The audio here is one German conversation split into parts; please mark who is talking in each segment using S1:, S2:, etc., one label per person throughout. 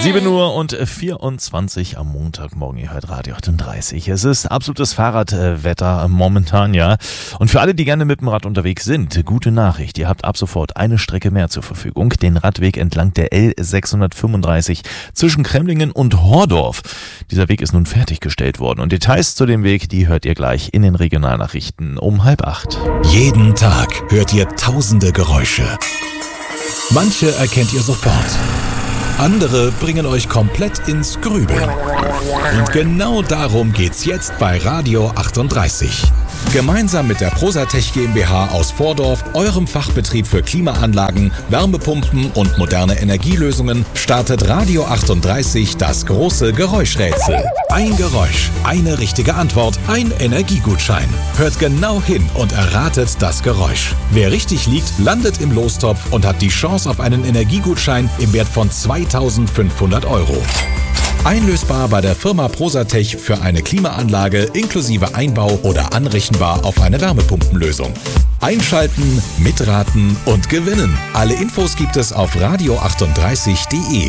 S1: 7:24 Uhr am Montagmorgen. Ihr hört Radio 38. Es ist absolutes Fahrradwetter momentan, ja. Und für alle, die gerne mit dem Rad unterwegs sind, gute Nachricht. Ihr habt ab sofort eine Strecke mehr zur Verfügung. Den Radweg entlang der L635 zwischen Kremlingen und Hordorf. Dieser Weg ist nun fertiggestellt worden. Und Details zu dem Weg, die hört ihr gleich in den Regionalnachrichten um 7:30.
S2: Jeden Tag hört ihr tausende Geräusche. Manche erkennt ihr sofort. Andere bringen euch komplett ins Grübeln. Und genau darum geht's jetzt bei Radio 38. Gemeinsam mit der Prosatech GmbH aus Vordorf, eurem Fachbetrieb für Klimaanlagen, Wärmepumpen und moderne Energielösungen, startet Radio 38 das große Geräuschrätsel. Ein Geräusch, eine richtige Antwort, ein Energiegutschein. Hört genau hin und erratet das Geräusch. Wer richtig liegt, landet im Lostopf und hat die Chance auf einen Energiegutschein im Wert von 2.500 €. Einlösbar bei der Firma Prosatech für eine Klimaanlage inklusive Einbau oder anrechenbar auf eine Wärmepumpenlösung. Einschalten, mitraten und gewinnen. Alle Infos gibt es auf radio38.de.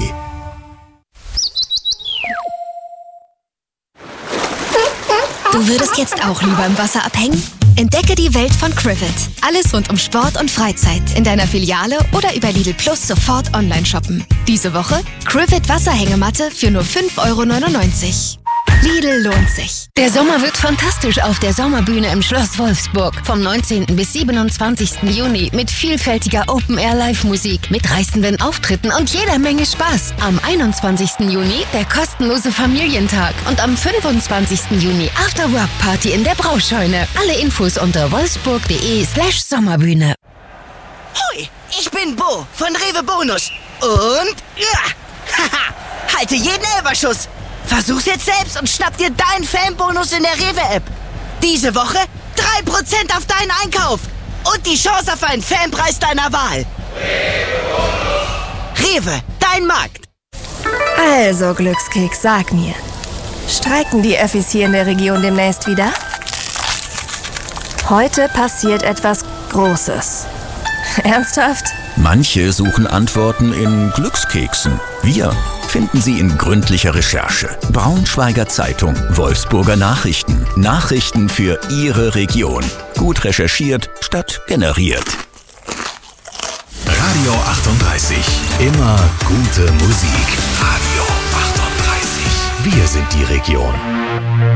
S3: Du würdest jetzt auch lieber im Wasser abhängen? Entdecke die Welt von Crivet. Alles rund um Sport und Freizeit in deiner Filiale oder über Lidl Plus sofort online shoppen. Diese Woche Crivet Wasserhängematte für nur 5,99 €. Lidl lohnt sich. Der Sommer wird fantastisch auf der Sommerbühne im Schloss Wolfsburg. Vom 19. bis 27. Juni mit vielfältiger Open-Air-Live-Musik, mit reißenden Auftritten und jeder Menge Spaß. Am 21. Juni der kostenlose Familientag und am 25. Juni After-Work-Party in der Brauscheune. Alle Infos unter wolfsburg.de/Sommerbühne.
S4: Hoi, ich bin Bo von Rewe Bonus. Und halte jeden Elferschuss. Versuch's jetzt selbst und schnapp dir deinen Fanbonus in der Rewe-App. Diese Woche 3% auf deinen Einkauf und die Chance auf einen Fanpreis deiner Wahl. Rewe, dein Markt.
S5: Also, Glückskeks, sag mir. Streiken die Öffis hier in der Region demnächst wieder? Heute passiert etwas Großes. Ernsthaft?
S6: Manche suchen Antworten in Glückskeksen. Wir finden sie in gründlicher Recherche. Braunschweiger Zeitung, Wolfsburger Nachrichten. Nachrichten für Ihre Region. Gut recherchiert statt generiert.
S2: Radio 38. Immer gute Musik. Radio 38. Wir sind die Region.